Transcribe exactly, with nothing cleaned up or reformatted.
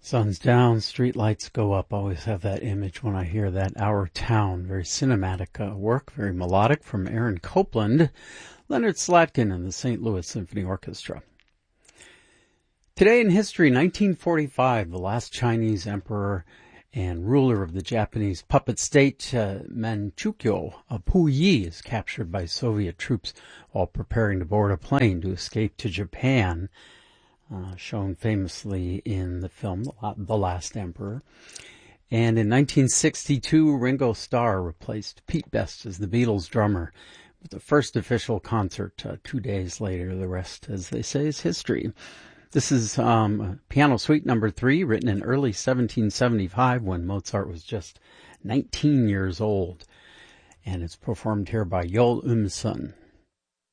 Sun's down, street lights go up. Always have that image when I hear that. Our Town, very cinematic uh, work, very melodic from Aaron Copland, Leonard Slatkin and the Saint Louis Symphony Orchestra. Today in history, nineteen forty-five, the last Chinese emperor and ruler of the Japanese puppet state, uh, Manchukuo uh, Puyi, is captured by Soviet troops while preparing to board a plane to escape to Japan. Uh, shown famously in the film The Last Emperor. And in nineteen sixty-two, Ringo Starr replaced Pete Best as the Beatles drummer with the first official concert uh, two days later. The rest, as they say, is history. This is um, Piano Suite number three, written in early seventeen seventy-five when Mozart was just nineteen years old. And it's performed here by Yol Umsun.